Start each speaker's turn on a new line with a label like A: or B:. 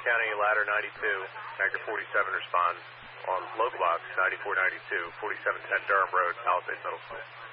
A: County, ladder 92, Tanker 47 respond on local box 9492, 4710 Durham Road, Palisades Middle School.